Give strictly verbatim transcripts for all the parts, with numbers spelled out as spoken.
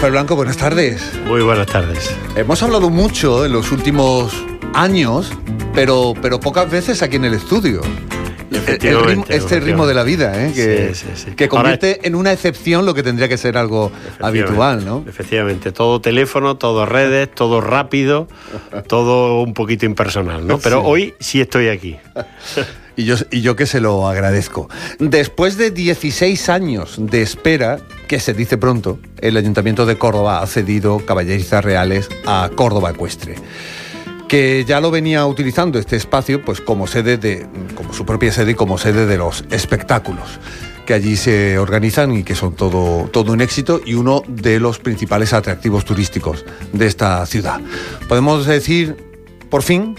Rafael Blanco, buenas tardes. Muy buenas tardes. Hemos hablado mucho en los últimos años, pero, pero pocas veces aquí en el estudio. El ritmo, este ritmo de la vida, ¿eh? que, sí, sí, sí. que convierte Ahora, en una excepción lo que tendría que ser algo habitual, ¿no? Efectivamente, todo teléfono, todo redes, todo rápido, todo un poquito impersonal, ¿no? Pero sí. Hoy sí estoy aquí. Y yo, y yo que se lo agradezco. Después de dieciséis años de espera, que se dice pronto, el Ayuntamiento de Córdoba ha cedido Caballerizas Reales a Córdoba Ecuestre, que ya lo venía utilizando este espacio pues como sede de, como su propia sede y como sede de los espectáculos que allí se organizan y que son todo, todo un éxito y uno de los principales atractivos turísticos de esta ciudad. Podemos decir, por fin,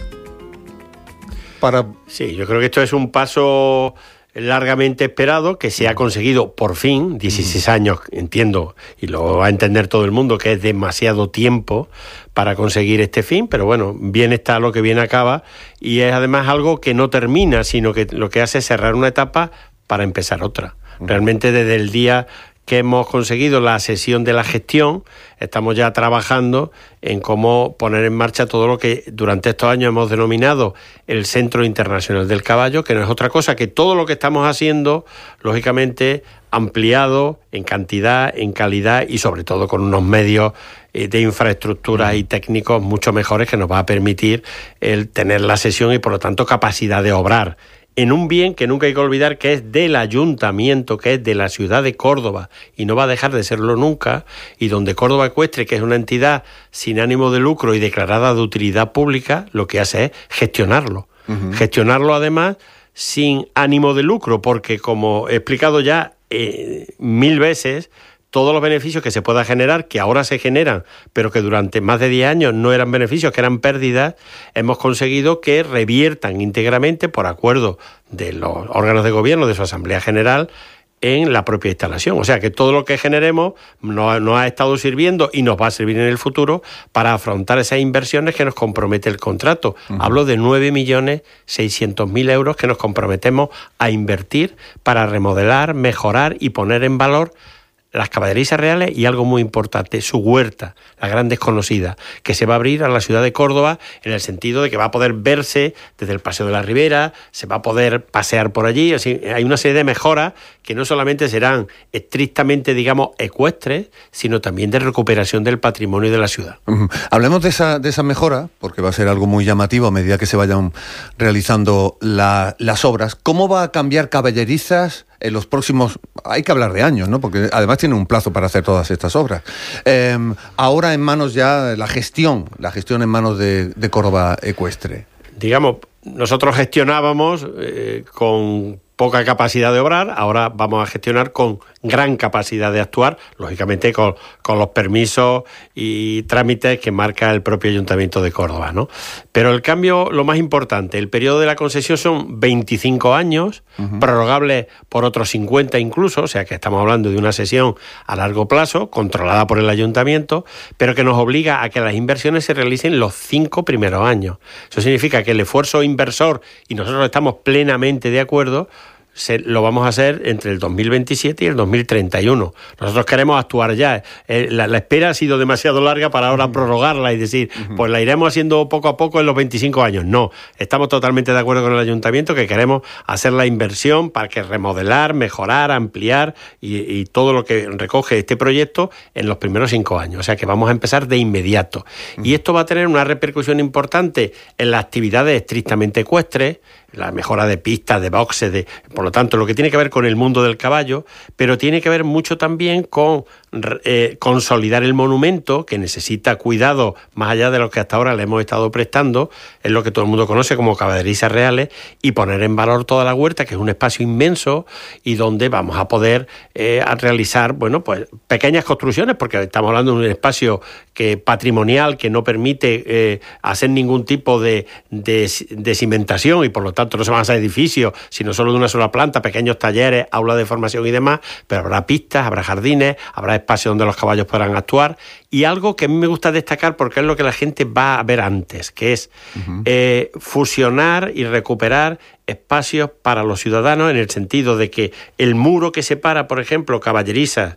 para... Sí, yo creo que esto es un paso largamente esperado, que se ha conseguido por fin, dieciséis años, entiendo, y lo va a entender todo el mundo, que es demasiado tiempo para conseguir este fin, pero bueno, bien está lo que bien acaba, y es además algo que no termina, sino que lo que hace es cerrar una etapa para empezar otra. Realmente desde el día que hemos conseguido la sesión de la gestión, estamos ya trabajando en cómo poner en marcha todo lo que durante estos años hemos denominado el Centro Internacional del Caballo, que no es otra cosa que todo lo que estamos haciendo, lógicamente, ampliado en cantidad, en calidad y sobre todo con unos medios de infraestructura y técnicos mucho mejores que nos va a permitir el tener la sesión y, por lo tanto, capacidad de obrar en un bien que nunca hay que olvidar que es del ayuntamiento, que es de la ciudad de Córdoba y no va a dejar de serlo nunca, y donde Córdoba Ecuestre, que es una entidad sin ánimo de lucro y declarada de utilidad pública, lo que hace es gestionarlo. Uh-huh. Gestionarlo además sin ánimo de lucro, porque como he explicado ya eh, mil veces, todos los beneficios que se pueda generar, que ahora se generan, pero que durante más de diez años no eran beneficios, que eran pérdidas, hemos conseguido que reviertan íntegramente, por acuerdo de los órganos de gobierno, de su Asamblea General, en la propia instalación. O sea que todo lo que generemos nos, nos ha estado sirviendo y nos va a servir en el futuro para afrontar esas inversiones que nos compromete el contrato. Uh-huh. Hablo de nueve millones seiscientos mil euros que nos comprometemos a invertir para remodelar, mejorar y poner en valor las Caballerizas Reales y algo muy importante, su huerta, la gran desconocida, que se va a abrir a la ciudad de Córdoba en el sentido de que va a poder verse desde el Paseo de la Ribera, se va a poder pasear por allí. Así, hay una serie de mejoras que no solamente serán estrictamente, digamos, ecuestres, sino también de recuperación del patrimonio de la ciudad. Uh-huh. Hablemos de esa, de esa mejora, porque va a ser algo muy llamativo a medida que se vayan realizando la, las obras. ¿Cómo va a cambiar Caballerizas en los próximos, hay que hablar de años, ¿no? Porque además tiene un plazo para hacer todas estas obras? Eh, ahora en manos ya la gestión, la gestión en manos de, de Córdoba Ecuestre. Digamos, nosotros gestionábamos eh, con poca capacidad de obrar, ahora vamos a gestionar con gran capacidad de actuar, lógicamente con, con los permisos y trámites que marca el propio Ayuntamiento de Córdoba, ¿no? Pero el cambio, lo más importante, el periodo de la concesión son veinticinco años, uh-huh. prorrogables por otros cincuenta incluso, o sea que estamos hablando de una sesión a largo plazo, controlada por el Ayuntamiento, pero que nos obliga a que las inversiones se realicen los cinco primeros años. Eso significa que el esfuerzo inversor, y nosotros estamos plenamente de acuerdo, Se, lo vamos a hacer entre el dos mil veintisiete y el dos mil treinta y uno. Nosotros queremos actuar ya. Eh, la, la espera ha sido demasiado larga para ahora uh-huh. prorrogarla y decir, uh-huh. pues la iremos haciendo poco a poco en los veinticinco años. No, estamos totalmente de acuerdo con el Ayuntamiento que queremos hacer la inversión para que remodelar, mejorar, ampliar y, y todo lo que recoge este proyecto en los primeros cinco años. O sea que vamos a empezar de inmediato. Uh-huh. Y esto va a tener una repercusión importante en las actividades estrictamente ecuestres, la mejora de pistas, de boxes, de, por lo tanto, lo que tiene que ver con el mundo del caballo, pero tiene que ver mucho también con eh, consolidar el monumento, que necesita cuidado más allá de lo que hasta ahora le hemos estado prestando, es lo que todo el mundo conoce como Caballerizas Reales, y poner en valor toda la huerta, que es un espacio inmenso y donde vamos a poder eh, a realizar, bueno, pues pequeñas construcciones, porque estamos hablando de un espacio que patrimonial que no permite eh, hacer ningún tipo de, de, de cimentación y por lo tanto no se van a hacer edificios, sino solo de una sola planta, pequeños talleres, aulas de formación y demás, pero habrá pistas, habrá jardines, habrá espacios donde los caballos podrán actuar, y algo que a mí me gusta destacar porque es lo que la gente va a ver antes, que es uh-huh. eh, fusionar y recuperar espacios para los ciudadanos en el sentido de que el muro que separa, por ejemplo, Caballerizas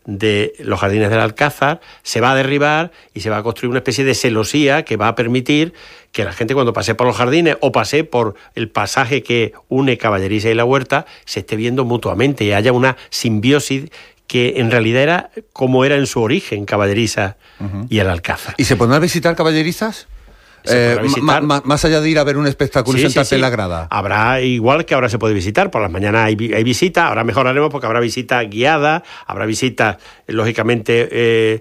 de los jardines del Alcázar, se va a derribar y se va a construir una especie de celosía que va a permitir que la gente cuando pase por los jardines o pase por el pasaje que une Caballeriza y la Huerta se esté viendo mutuamente y haya una simbiosis que en realidad era como era en su origen Caballeriza uh-huh. y el Alcázar. ¿Y se podrán visitar caballerizas? Eh, visitar. Ma, ma, más allá de ir a ver un espectáculo y sí, sentarte sí, sí. en la grada. Habrá, igual que ahora se puede visitar, por las mañanas hay, hay visita, ahora mejoraremos porque habrá visita guiada, habrá visitas, lógicamente, eh,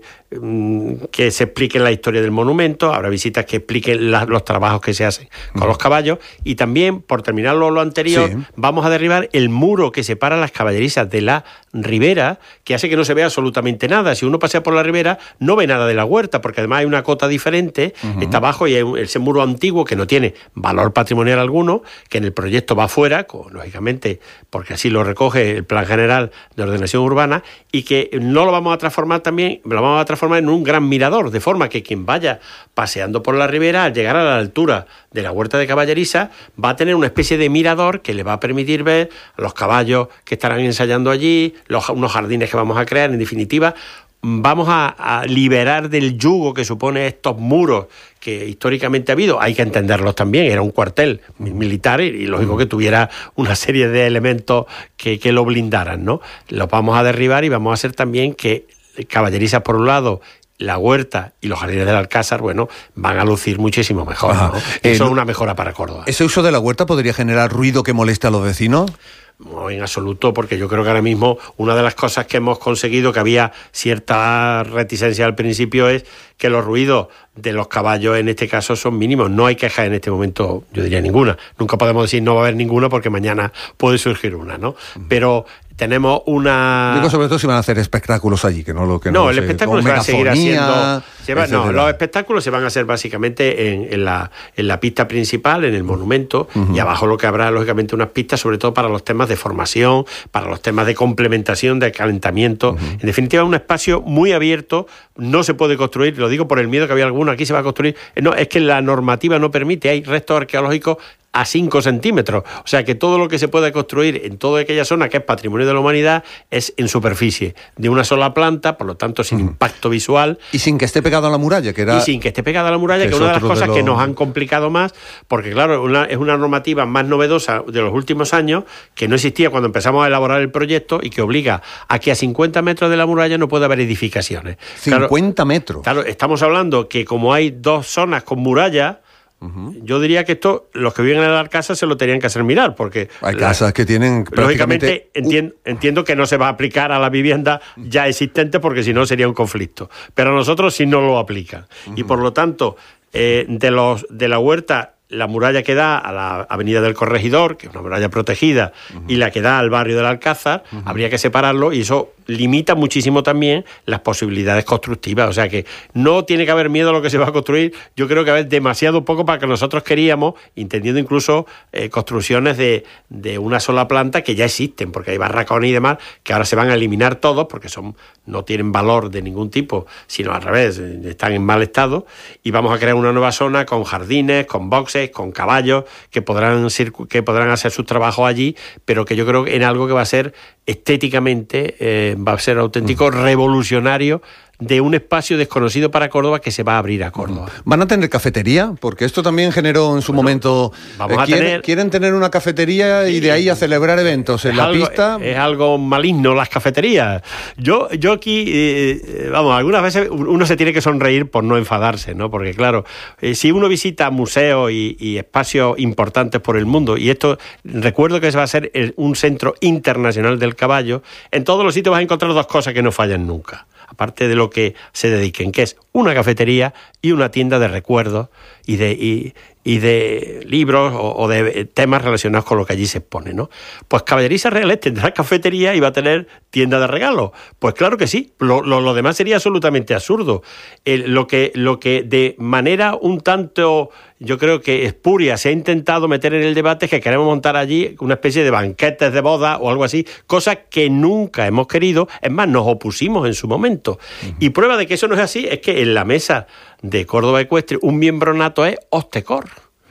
que se expliquen la historia del monumento, habrá visitas que expliquen la, los trabajos que se hacen con uh-huh. los caballos, y también, por terminar lo, lo anterior, sí. vamos a derribar el muro que separa las caballerizas de la ribera, que hace que no se vea absolutamente nada. Si uno pasea por la ribera, no ve nada de la huerta, porque además hay una cota diferente, uh-huh. está abajo y hay un, ese muro antiguo que no tiene valor patrimonial alguno, que en el proyecto va afuera, con, lógicamente, porque así lo recoge el Plan General de Ordenación Urbana, y que no lo vamos a transformar también, lo vamos a transformar en un gran mirador, de forma que quien vaya paseando por la ribera, al llegar a la altura de la Huerta de Caballeriza, va a tener una especie de mirador que le va a permitir ver los caballos que estarán ensayando allí, los, unos jardines que vamos a crear. En definitiva, vamos a, a liberar del yugo que supone estos muros que históricamente ha habido. Hay que entenderlos también, era un cuartel militar y, y lógico que tuviera una serie de elementos que, que lo blindaran, ¿no? Los vamos a derribar y vamos a hacer también que Caballeriza, por un lado, la Huerta y los jardines del Alcázar, bueno, van a lucir muchísimo mejor, ¿no? Eso eh, es una mejora para Córdoba. ¿Ese uso de la huerta podría generar ruido que moleste a los vecinos? No, en absoluto, porque yo creo que ahora mismo una de las cosas que hemos conseguido, que había cierta reticencia al principio, es que los ruidos de los caballos en este caso son mínimos. No hay quejas en este momento, yo diría ninguna. Nunca podemos decir no va a haber ninguna porque mañana puede surgir una, ¿no? Pero tenemos una... Digo, sobre todo si van a hacer espectáculos allí, que no lo que no, no el sé, espectáculo se va a seguir haciendo... Se va, no, los espectáculos se van a hacer básicamente en, en, la, en la pista principal, en el monumento, uh-huh. y abajo lo que habrá, lógicamente, unas pistas, sobre todo para los temas de formación, para los temas de complementación, de calentamiento. Uh-huh. En definitiva, un espacio muy abierto, no se puede construir, lo digo por el miedo que había alguno, aquí se va a construir... No, es que la normativa no permite, hay restos arqueológicos a cinco centímetros. O sea que todo lo que se puede construir en toda aquella zona que es patrimonio de la humanidad es en superficie, de una sola planta, por lo tanto sin uh-huh. impacto visual. Y sin que esté pegado a la muralla, que era... Y sin que esté pegado a la muralla, que, que es una de las cosas de lo... que nos han complicado más, porque claro, una, es una normativa más novedosa de los últimos años, que no existía cuando empezamos a elaborar el proyecto y que obliga a que a cincuenta metros de la muralla no puede haber edificaciones. cincuenta claro, metros. Claro, estamos hablando que como hay dos zonas con muralla, uh-huh. yo diría que esto, los que viven en la casa se lo tenían que hacer mirar, porque... Hay casas que tienen lógicamente, entiendo, entiendo que no se va a aplicar a la vivienda ya existente, porque si no sería un conflicto. Pero a nosotros sí no lo aplican. Uh-huh. Y por lo tanto, eh, de, los, de la huerta, la muralla que da a la Avenida del Corregidor, que es una muralla protegida, uh-huh. y la que da al barrio del Alcázar, uh-huh. habría que separarlo, y eso limita muchísimo también las posibilidades constructivas. O sea que no tiene que haber miedo a lo que se va a construir. Yo creo que va a haber demasiado poco para que nosotros queríamos, entendiendo incluso eh, construcciones de, de una sola planta que ya existen, porque hay barracones y demás que ahora se van a eliminar todos porque son no tienen valor de ningún tipo, sino al revés, están en mal estado, y vamos a crear una nueva zona con jardines, con boxes, con caballos que podrán circu- que podrán hacer sus trabajos allí, pero que yo creo que en algo que va a ser estéticamente eh, va a ser auténtico revolucionario, de un espacio desconocido para Córdoba que se va a abrir a Córdoba. ¿Van a tener cafetería? Porque esto también generó en su bueno, momento... Vamos eh, a quieren, tener... quieren tener una cafetería y de ahí a celebrar eventos en es la algo, pista. Es algo maligno las cafeterías. Yo, yo aquí, eh, vamos, algunas veces uno se tiene que sonreír por no enfadarse, ¿no? Porque claro, eh, si uno visita museos y, y espacios importantes por el mundo, y esto, recuerdo que va a ser el, un centro internacional del caballo, en todos los sitios vas a encontrar dos cosas que no fallan nunca, aparte de lo que se dediquen, que es una cafetería y una tienda de recuerdos y de, y, y de libros o, o de temas relacionados con lo que allí se expone, ¿no? Pues Caballeriza Reales tendrá cafetería y va a tener tienda de regalos. Pues claro que sí, lo, lo, lo demás sería absolutamente absurdo. El, lo, que, lo que de manera un tanto, yo creo que espuria, se ha intentado meter en el debate es que queremos montar allí una especie de banquetes de boda o algo así, cosa que nunca hemos querido, es más, nos opusimos en su momento. Uh-huh. Y prueba de que eso no es así es que en la mesa de Córdoba Ecuestre un miembro nato es Ostecor.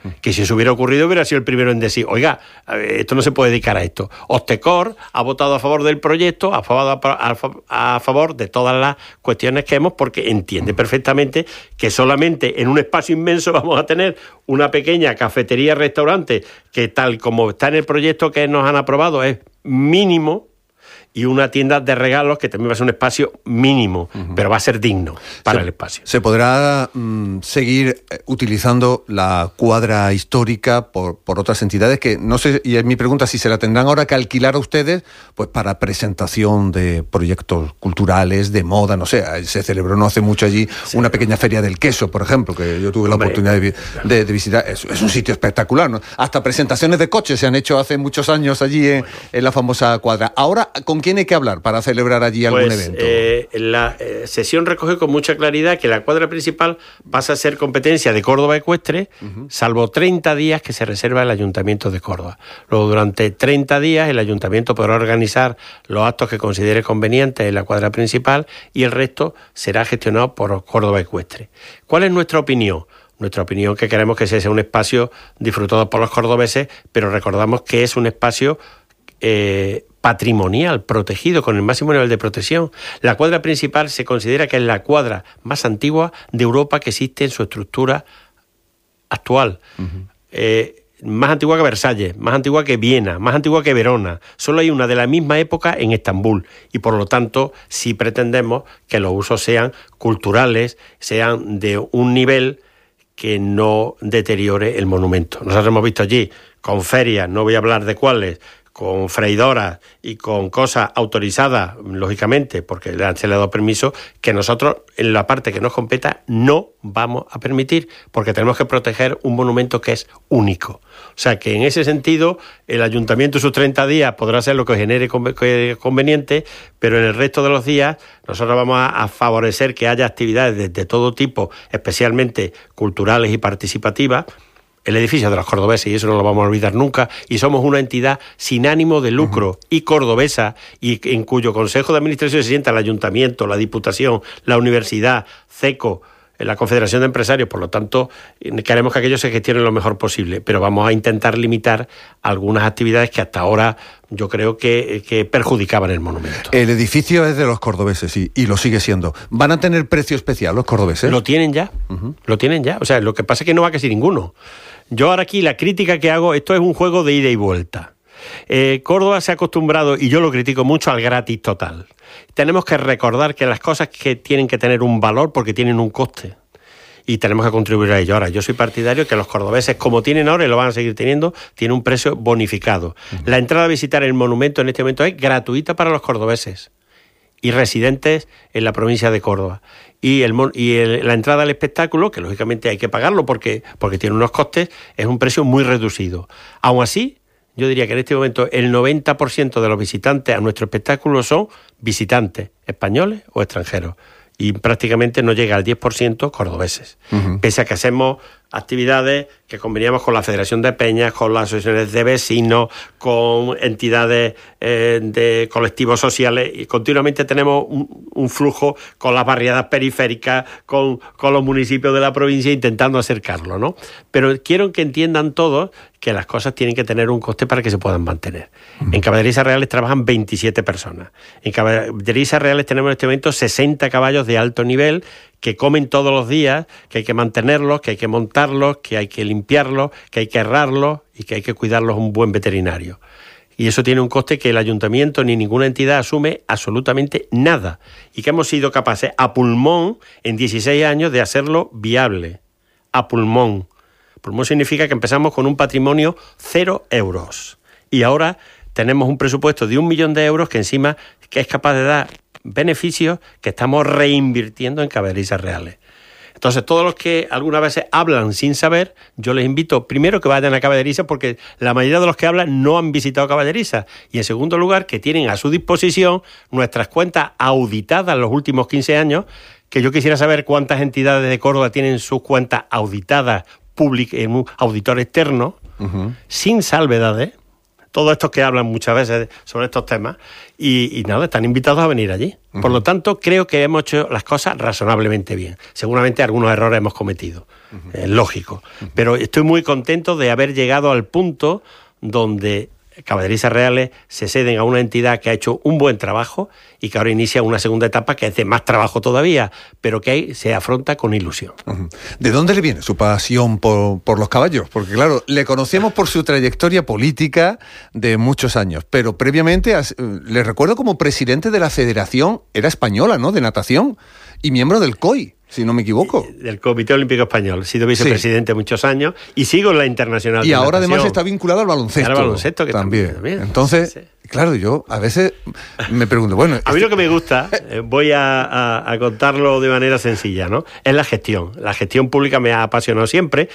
que si se hubiera ocurrido hubiera sido el primero en decir, oiga, esto no se puede dedicar a esto. Ostecor ha votado a favor del proyecto, a favor, a, a favor de todas las cuestiones que hemos, porque entiende perfectamente que solamente en un espacio inmenso vamos a tener una pequeña cafetería-restaurante que tal como está en el proyecto que nos han aprobado es mínimo, y una tienda de regalos que también va a ser un espacio mínimo, uh-huh. pero va a ser digno para se, el espacio. ¿Se podrá mm, seguir utilizando la cuadra histórica por, por otras entidades que, no sé, y es mi pregunta, si se la tendrán ahora que alquilar a ustedes, pues para presentación de proyectos culturales, de moda, no sé, se celebró no hace mucho allí sí. una pequeña feria del queso, por ejemplo, que yo tuve la Hombre. oportunidad de, de, de visitar, es, es un sitio espectacular, ¿no? Hasta presentaciones de coches se han hecho hace muchos años allí en, bueno. en la famosa cuadra. Ahora, ¿con quién hay que hablar para celebrar allí algún pues, evento? Eh, la eh, sesión recoge con mucha claridad que la cuadra principal pasa a ser competencia de Córdoba Ecuestre, uh-huh. salvo treinta días que se reserva el Ayuntamiento de Córdoba. Luego, durante treinta días, el Ayuntamiento podrá organizar los actos que considere convenientes en la cuadra principal y el resto será gestionado por Córdoba Ecuestre. ¿Cuál es nuestra opinión? Nuestra opinión que queremos que sea un espacio disfrutado por los cordobeses, pero recordamos que es un espacio eh, patrimonial, protegido, con el máximo nivel de protección. La cuadra principal se considera que es la cuadra más antigua de Europa que existe en su estructura actual. Uh-huh. Eh, más antigua que Versalles, más antigua que Viena, más antigua que Verona. Solo hay una de la misma época en Estambul y, por lo tanto, sí pretendemos que los usos sean culturales, sean de un nivel que no deteriore el monumento. Nosotros hemos visto allí con ferias, no voy a hablar de cuáles, con freidoras y con cosas autorizadas, lógicamente, porque se le ha dado permiso, que nosotros, en la parte que nos competa, no vamos a permitir, porque tenemos que proteger un monumento que es único. O sea que en ese sentido, el Ayuntamiento sus treinta días podrá hacer lo que genere conveniente, pero en el resto de los días nosotros vamos a favorecer que haya actividades de, de todo tipo, especialmente culturales y participativas, el edificio de los cordobeses, y eso no lo vamos a olvidar nunca, y somos una entidad sin ánimo de lucro uh-huh. y cordobesa, y en cuyo Consejo de Administración se sienta el Ayuntamiento, la Diputación, la Universidad, CECO, la Confederación de Empresarios. Por lo tanto, queremos que aquello se gestione lo mejor posible, pero vamos a intentar limitar algunas actividades que hasta ahora yo creo que, que perjudicaban el monumento. El edificio es de los cordobeses, sí, y lo sigue siendo. ¿Van a tener precio especial los cordobeses? Lo tienen ya, uh-huh. lo tienen ya. O sea, lo que pasa es que no va casi ninguno. Yo ahora aquí la crítica que hago, esto es un juego de ida y vuelta. Eh, Córdoba se ha acostumbrado, y yo lo critico mucho, al gratis total. Tenemos que recordar que las cosas que tienen que tener un valor porque tienen un coste. Y tenemos que contribuir a ello. Ahora, yo soy partidario que los cordobeses, como tienen ahora y lo van a seguir teniendo, tienen un precio bonificado. Uh-huh. La entrada a visitar el monumento en este momento es gratuita para los cordobeses y residentes en la provincia de Córdoba. Y, el, y el, la entrada al espectáculo, que lógicamente hay que pagarlo porque, porque tiene unos costes, es un precio muy reducido. Aún así, yo diría que en este momento el noventa por ciento de los visitantes a nuestro espectáculo son visitantes españoles o extranjeros. Y prácticamente no llega al diez por ciento cordobeses. Uh-huh. Pese a que hacemos actividades que conveníamos con la Federación de Peñas, con las asociaciones de vecinos, con entidades eh, de colectivos sociales, y continuamente tenemos un, un flujo con las barriadas periféricas, con, con los municipios de la provincia, intentando acercarlo, ¿no? Pero quiero que entiendan todos que las cosas tienen que tener un coste para que se puedan mantener. Uh-huh. En Caballerizas Reales trabajan veintisiete personas. En Caballerizas Reales tenemos en este momento sesenta caballos de alto nivel que comen todos los días, que hay que mantenerlos, que hay que montarlos, que hay que limpiarlos, que hay que herrarlos y que hay que cuidarlos un buen veterinario. Y eso tiene un coste que el Ayuntamiento ni ninguna entidad asume absolutamente nada. Y que hemos sido capaces, a pulmón, en dieciséis años, de hacerlo viable. A pulmón. Pulmón significa que empezamos con un patrimonio cero euros. Y ahora tenemos un presupuesto de un millón de euros que encima que es capaz de dar beneficios que estamos reinvirtiendo en Caballerizas Reales. Entonces, todos los que algunas veces hablan sin saber, yo les invito primero que vayan a Caballerizas, porque la mayoría de los que hablan no han visitado Caballerizas, y en segundo lugar que tienen a su disposición nuestras cuentas auditadas en los últimos quince años, que yo quisiera saber cuántas entidades de Córdoba tienen sus cuentas auditadas públicas en un auditor externo, uh-huh. sin salvedades. todos estos que hablan muchas veces sobre estos temas, y, y nada, están invitados a venir allí. Uh-huh. Por lo tanto, creo que hemos hecho las cosas razonablemente bien. Seguramente algunos errores hemos cometido, uh-huh. Es lógico, uh-huh. Pero estoy muy contento de haber llegado al punto donde Caballerizas Reales se ceden a una entidad que ha hecho un buen trabajo y que ahora inicia una segunda etapa que es de más trabajo todavía, pero que ahí se afronta con ilusión. ¿De dónde le viene su pasión por, por los caballos? Porque claro, le conocemos por su trayectoria política de muchos años, pero previamente le recuerdo como presidente de la Federación, era española, ¿no?, de natación, y miembro del C O I. Si no me equivoco. Del Comité Olímpico Español. He sido vicepresidente sí. muchos años y sigo en la Internacional y de ahora natación. Además está vinculado al baloncesto. Al baloncesto que también. también. Entonces, sí, sí. claro, yo a veces me pregunto, bueno... A mí lo que me gusta, eh, voy a, a, a contarlo de manera sencilla, ¿no? Es la gestión. La gestión pública me ha apasionado siempre.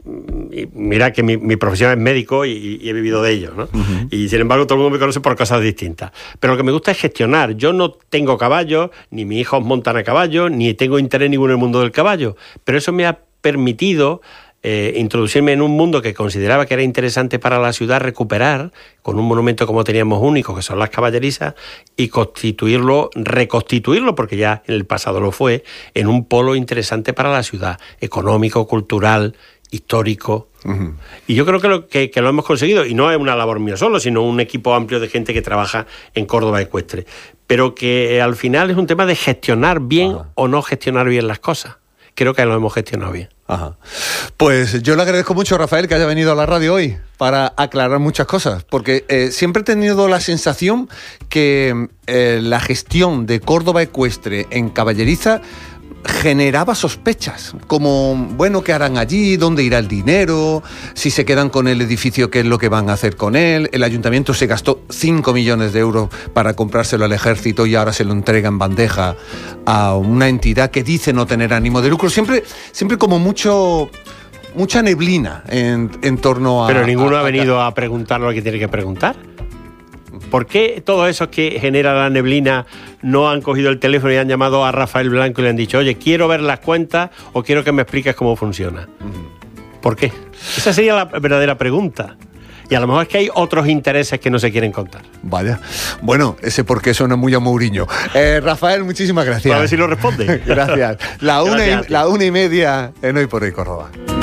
Y mira que mi, mi profesión es médico y, y he vivido de ello, ¿no? Uh-huh. Y sin embargo todo el mundo me conoce por cosas distintas. Pero lo que me gusta es gestionar. Yo no tengo caballos, ni mis hijos montan a caballo, ni tengo interés ninguno en el mundo del caballo. Pero eso me ha permitido eh, introducirme en un mundo que consideraba que era interesante para la ciudad recuperar, con un monumento como teníamos único, que son las caballerizas, y constituirlo, reconstituirlo, porque ya en el pasado lo fue, en un polo interesante para la ciudad, económico, cultural, histórico. Uh-huh. Y yo creo que lo, que, que lo hemos conseguido, y no es una labor mía solo, sino un equipo amplio de gente que trabaja en Córdoba Ecuestre, pero que al final es un tema de gestionar bien uh-huh. o no gestionar bien las cosas. Creo que lo hemos gestionado bien. Ajá. Pues yo le agradezco mucho, Rafael, que haya venido a la radio hoy para aclarar muchas cosas, porque eh, siempre he tenido la sensación que eh, la gestión de Córdoba Ecuestre en Caballeriza generaba sospechas, como, bueno, ¿qué harán allí? ¿Dónde irá el dinero? Si se quedan con el edificio, ¿qué es lo que van a hacer con él? El ayuntamiento se gastó cinco millones de euros para comprárselo al ejército y ahora se lo entrega en bandeja a una entidad que dice no tener ánimo de lucro. Siempre, siempre como mucho... mucha neblina en, en torno a... Pero ninguno a, a, ha venido a preguntar lo que tiene que preguntar. ¿Por qué todos esos que genera la neblina no han cogido el teléfono y han llamado a Rafael Blanco y le han dicho, oye, quiero ver las cuentas o quiero que me expliques cómo funciona? ¿Por qué? Esa sería la verdadera pregunta. Y a lo mejor es que hay otros intereses que no se quieren contar. Vaya. Bueno, ese por qué suena muy a Mourinho. Eh, Rafael, muchísimas gracias. A ver si lo responde. Gracias. La una, y, la una y media en Hoy por Hoy Córdoba.